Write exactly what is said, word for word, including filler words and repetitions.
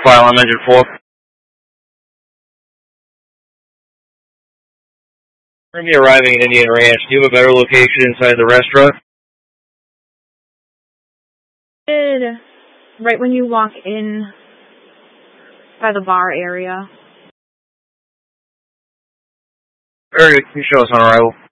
file on engine four. We're going to be arriving at Indian Ranch. Do you have a better location inside the restaurant? Right when you walk in by the bar area. Very good. Can you show us on arrival?